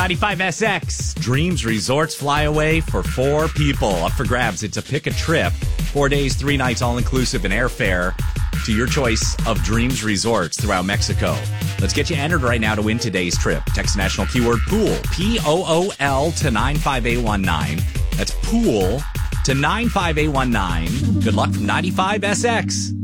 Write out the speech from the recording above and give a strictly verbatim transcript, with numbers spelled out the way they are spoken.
ninety-five S X. Dreams Resorts fly away for four people. Up for grabs. It's a pick a trip. Four days, three nights, all-inclusive and airfare to your choice of Dreams Resorts throughout Mexico. Let's get you entered right now to win today's trip. Text national keyword pool, P O O L, to nine five eight one nine. That's pool to nine five eight one nine. Good luck from ninety-five S X.